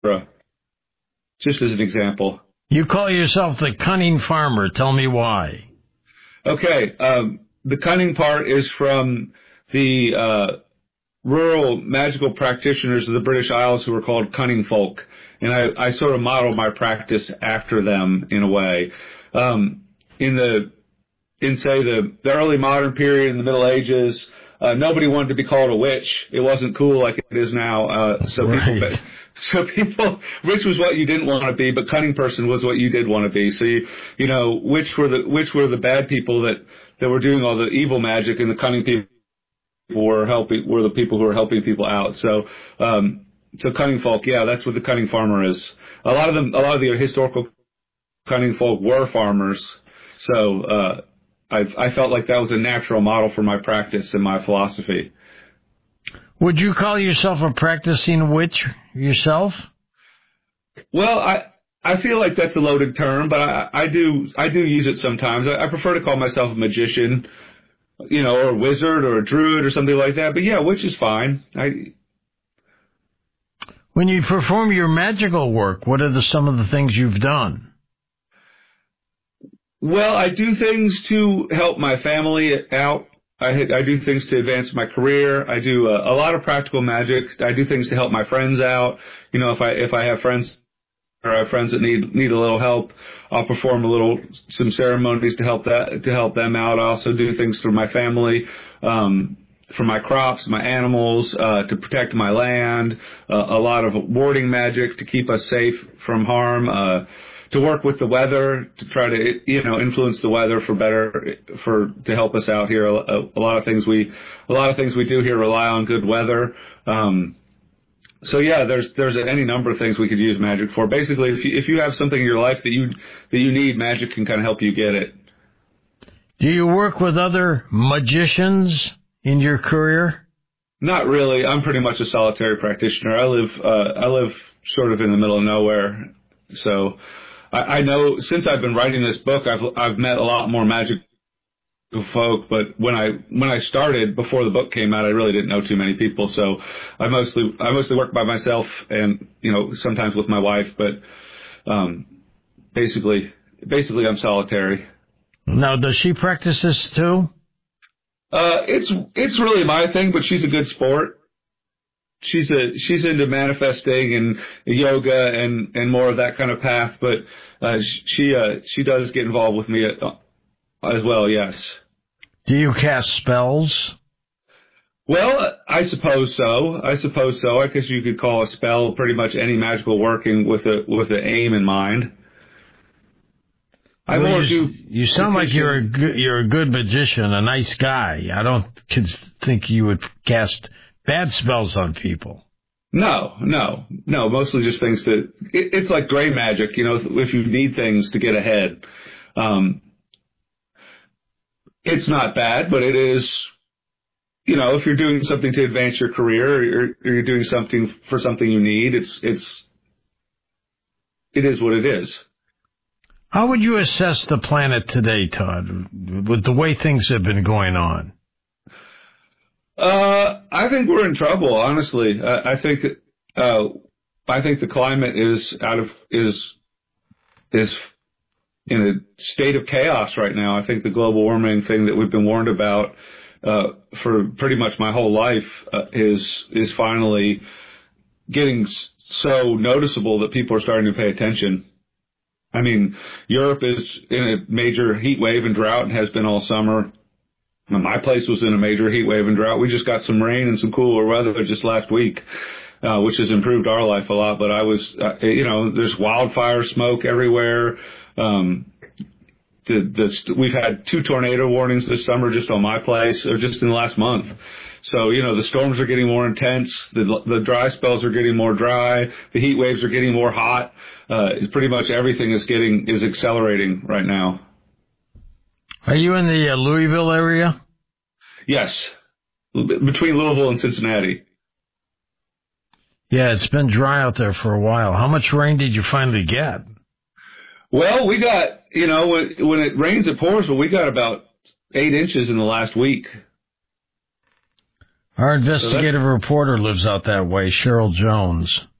just as an example. You call yourself the cunning farmer. Tell me why. Okay, the cunning part is from the rural magical practitioners of the British Isles who were called cunning folk, and I sort of model my practice after them in a way. In say the early modern period, in the Middle Ages, nobody wanted to be called a witch. It wasn't cool like it is now. Right. Witch was what you didn't want to be, but cunning person was what you did want to be. So witch were the bad people that were doing all the evil magic, and the cunning people were the people who were helping people out. So cunning folk, yeah, that's what the cunning farmer is. A lot of the historical cunning folk were farmers. So I felt like that was a natural model for my practice and my philosophy. Would you call yourself a practicing witch yourself? Well, I feel like that's a loaded term, but I do use it sometimes. I prefer to call myself a magician, or a wizard or a druid or something like that. But yeah, witch is fine. When you perform your magical work, what are some of the things you've done? Well, I do things to help my family out. I do things to advance my career. I do a lot of practical magic. I do things to help my friends out. If I have friends or I have friends that need a little help, I'll perform some ceremonies to help them out. I also do things for my family, for my crops, my animals, to protect my land. A lot of warding magic to keep us safe from harm. To work with the weather, to try to influence the weather to help us out here. A lot of things we do here rely on good weather. So yeah, there's any number of things we could use magic for. Basically, if you have something in your life that you need, magic can kind of help you get it. Do you work with other magicians in your career? Not really. I'm pretty much a solitary practitioner. I live sort of in the middle of nowhere, so. I know since I've been writing this book, I've met a lot more magical folk. But when I started before the book came out, I really didn't know too many people. So I mostly work by myself, and sometimes with my wife. But basically I'm solitary. Now, does she practice this too? It's really my thing, but she's a good sport. She's into manifesting and yoga and more of that kind of path, but she does get involved with me as well. Yes. Do you cast spells? Well, I suppose so. I guess you could call a spell pretty much any magical working with an aim in mind. You sound like you're a good magician, a nice guy. I don't think you would cast bad spells on people. No. Mostly just things it's like gray magic, if you need things to get ahead. It's not bad, but it is, if you're doing something to advance your career or you're doing something for something you need, it is what it is. How would you assess the planet today, Todd, with the way things have been going on? I think we're in trouble, honestly. I think the climate is in a state of chaos right now. I think the global warming thing that we've been warned about for pretty much my whole life is finally getting so noticeable that people are starting to pay attention. I mean, Europe is in a major heat wave and drought and has been all summer. My place was in a major heat wave and drought. We just got some rain and some cooler weather just last week, which has improved our life a lot. But there's wildfire smoke everywhere. We've had 2 tornado warnings this summer just on my place, or just in the last month. So, the storms are getting more intense. The dry spells are getting more dry. The heat waves are getting more hot. Pretty much everything is accelerating right now. Are you in the Louisville area? Yes, between Louisville and Cincinnati. Yeah, it's been dry out there for a while. How much rain did you finally get? Well, we got, when it rains, it pours, but we got about 8 inches in the last week. Our investigative reporter lives out that way, Cheryl Jones.